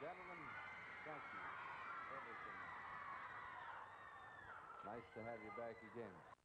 Gentlemen, thank you ever so much. Nice to have you back again.